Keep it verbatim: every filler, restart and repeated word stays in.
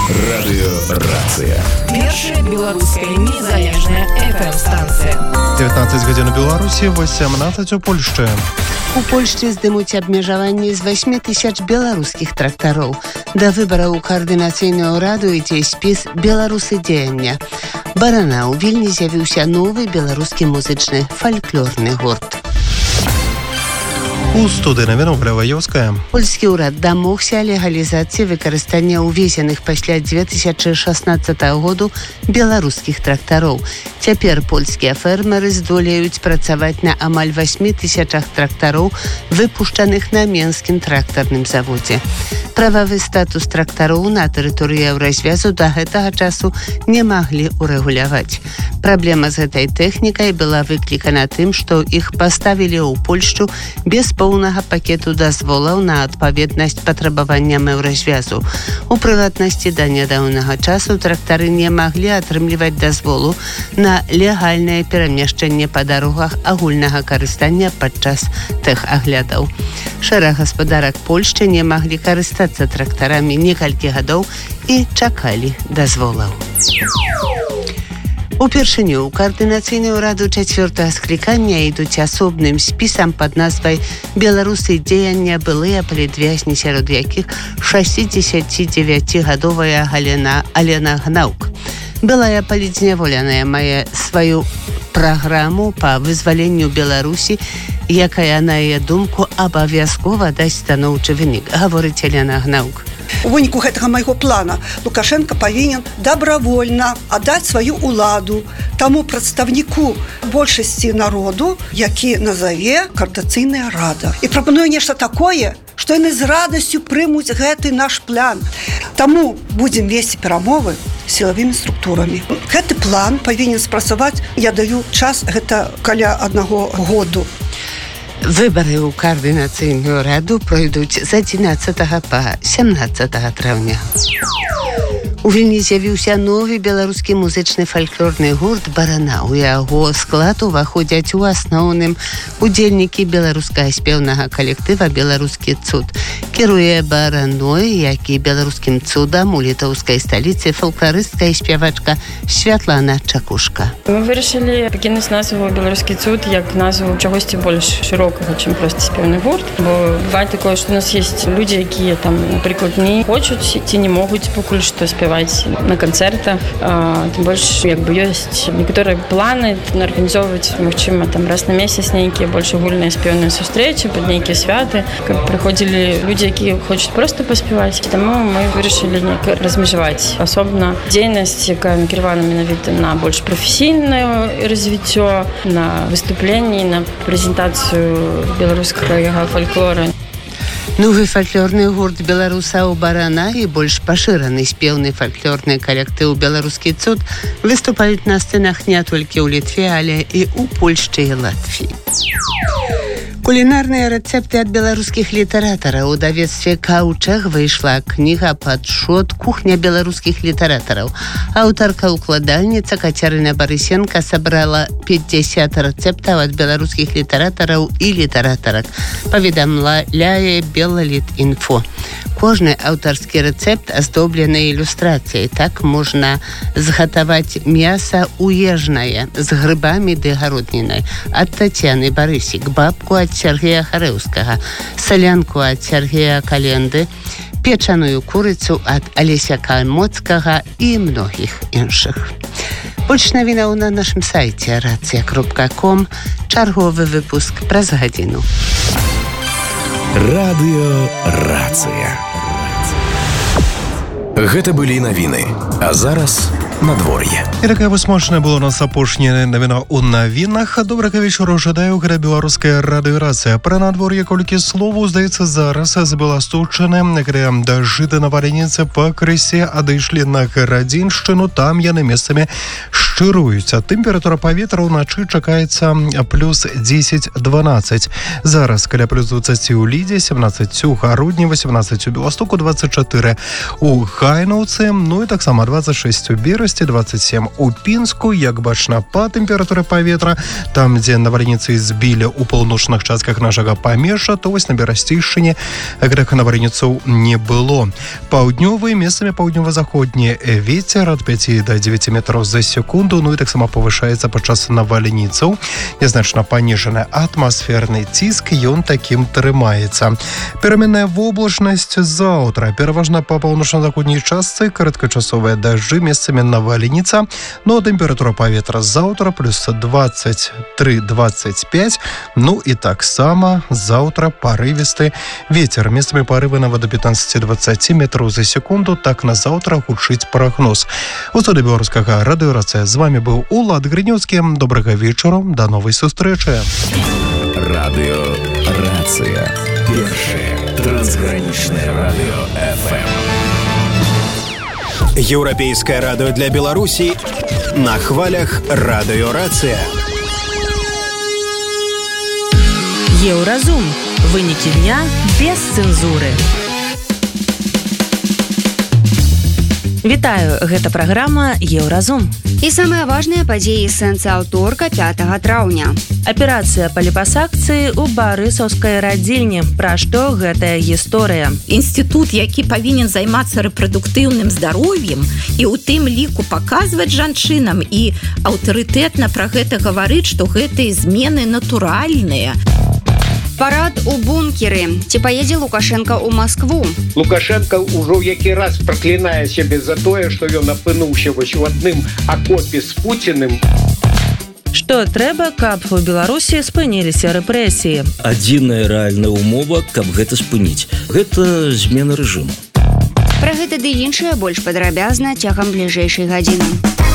Радыёрацыя. Першая беларуская незалежная эф эм-станцыя. дзевятнаццаць гадзін у Беларусі, восемнадцаць у Польшчы. У Польшчы здымуць абмежаванні з восьмі тысяч беларускіх трактароў. Да выбараў у каардынацыйную раду ідзе спіс «Беларусы дзеяння». Барана ў Вільні з'явіўся новы беларускі музычны фальклорны гурт. У студыі навінаў Ляваёўская. Польскі ўрад дамогся легалізацыі выкарыстання ўвезеных пасля дзве тысячы шаснаццатага году беларускіх трактароў. Цяпер польскія фермеры здолеюць працаваць на амаль восьмі тысячах трактароў, выпушчаных на Менскім трактарным заводзе. Прававы статус трактароў на тэрыторыі Еўразвязу да гэтага часу не маглі урэгуляваць. Праблема з гэтай тэхнікай была выклікана тым, што іх паставілі ў Польшчу без поўнага пакету дазволаў на адпаведнасць патрабаванням Еўразвязу. У прыватнасці да нядаўнага часу трактары не маглі атрымліваць дазволу на легальнае перамяшчэнне па дарогах агульнага карыстання падчас тэхаглядаў. Шэраг гаспадарак Польшчы не маглі карыстацца трактарамі некалькі гадоў і чакалі дазволаў. Упершыню ў каардынацыйную раду чацвёртага склікання ідуць асобным спісам пад назвай «Беларусы дзеяння» былыя палітвязні, сярод якіх шэсцідзесяцідзевяцігадовая Галена Алена Гнаўк. Былая палітзняволеная мае сваю праграму па вызваленню Беларусі, якая, на яе думку, абавязкова дасць станоўчы вынік, гаворыць Алена Гнаўк. У выніку гэтага майго плана Лукашенко павінен добровольна аддаць сваю ўладу таму прадстаўніку большасці народу, які назаве каардынацыйная рада. І прапануе нешта такое, што яны з радасцю прымуць гэты наш план. Таму будзем весці перамовы сілавымі структурамі. Гэты план павінен спрацаваць, я даю час, гэта каля аднаго году. Выбары ў каардынацыйную раду пройдуць з адзінаццатага па сямнаццатага траўня. У Вільні з'явіўся новы беларускі музычны фальклорны гурт «Барана». У яго склад уваходзяць у асноўным удзельнікі беларускага спеўнага калектыва «Беларускі цуд». Кіруе бараной, як і беларускім цудам у літоўскай сталіцы фалькларыстка і спявачка Святлана Чакушка. Мы вырашылі пакінуць назву «Беларускі цуд» як назву чагосьці больш шырокага, чым проста спеўны гурт. Бо бывае такое, што у нас ёсць людзі, якія там, напрыклад, не хочуць ці не могуць пакуль што спяваць на канцэртах. Тым больш, як бы ёсць некаторыя планы арганізоўваць, магчыма, там раз на месяц нейкія больш агульныя спеўныя сустрэчы пад нейкія святы, каб прыходзілі людзі, якія хочуць проста паспяваць. Таму мы вырашылі неяк размежаваць асобна дзейнасць, якая накіравана менавіта на больш прафесійнае развіццё, на выступленні, на прэзентацыю беларускага фальклора. Новы фальклорны гурт беларусаў «Барана» і больш пашыраны спеўны фальклорны калектыў «Беларускі цуд» выступаюць на сцэнах не толькі ў Літве, але і ў Польшчы і Латвіі. Кулінарныя рэцэпты ад беларускіх літаратараў. У даведстве «Каўчэг» выйшла кніга «Падшот. Кухня беларускіх літаратараў». Аўтарка-укладальніца Кацярына Барысенка сабрала пятьдесят рэцэптаў ад беларускіх літаратараў і літаратарак, паведамляе Белаліт.Інфо. Кожны аўтарскі рэцэпт аздоблены ілюстрацыяй. Так можна згатаваць мяса уежнае з грыбамі ды гароднінай ад Тацяны Барысік, бабку ад Сергея Харэўскага, салянку ад Сергея Календы, печаную курыцу ад Алеся Калмоцкага і многіх іншых. Больш навінаў на нашым сайце рацыя кропка ком. Чарговы выпуск праз гадзіну. Радыёрацыя. Гэта былі навіны, а зараз надвор'е. І такая вось мощная была у нас апошняя навіна ў навінах. Добрага вечара жадаю, гэта беларуская радыёрацыя. Пра надвор'е колькі словаў, здаецца, зараз з Беластуччыны, каля дажыта на валеніцы пакрысе адышлі на Гарадзіншчыну, там яны месцамі шчыруюць. А тэмпература паветра ўначы чакаецца плюс дзесяць дванаццаць. Зараз каля плюс дваццаць у Лідзе, сямнаццаць у Гародні, васемнаццаць у Беластоку, дваццаць чатыры у Гайнаўцы, ну і таксама дваццаць шэсць у Беразе, Берасці двадцать семь у Пінску, як бачна па тэмпературы паветра, там, дзе навальніцы збілі ў паўночных частках нашага памежжа, то вось на Берасцейшчыне гэтых навальніцаў не было. Паўднёвы, месцамі паўднёва-заходні вецер ад пяти до девяти метров за секунду, ну і таксама павышаецца падчас навальніцаў. Нязначна паніжаны атмасферны ціск, ён такім трымаецца. Пераменная воблачнасць заўтра. Пераважна па паўночна-заходняй частцы кароткачасовыя дажджы, месцамі навальніца, но тэмпература паветра заўтра плюс двадцать три двадцать пять, ну і таксама заўтра парывісты ветер, месцамі парывы нават до пятнадцати двадцати метров за секунду, так на заўтра гучыць прагноз. У студыі беларускага радыёрацыя з вами быў Улад Грынёўскі. Добрага вечару, да новай сустрэчы. Радыёрацыя. Першае трансгранічнае радыё эф эм. Еўрапейскае радыё для Беларусі на хвалях радыёрацыя. Еўразум. Вынікі дня без цэнзуры. Вітаю, гэта праграма Еўразум. І самыя важныя падзеі сэнса аўторка пятага траўня. Аперацыя па ліпасакцыі ў барысаўскай радзільні. Пра што гэтая гісторыя? Інстытут, які павінен займацца рэпрадуктыўным здароўем і ў тым ліку паказваць жанчынам і аўтарытэтна пра гэта гаварыць, што гэтыя змены натуральныя. Парад у бункеры. Ці паедзе Лукашенко ў Маскву? Лукашенко ўжо які раз праклінае сябе за тое, што ён апынуўся вось у адным акопе з Пуціным. Што трэба, каб у Беларусі спыніліся рэпрэсіі? Адзіная рэальная ўмова, каб гэта спыніць. Гэта змена рэжыму. Пра гэта ды іншае больш падрабязна цягам бліжэйшай гадзіны.